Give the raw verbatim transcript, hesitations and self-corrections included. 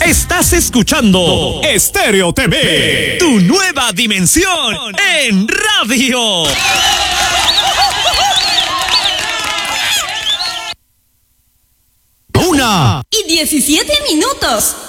Estás escuchando Estéreo T V, tu nueva dimensión en radio. Una y diecisiete minutos.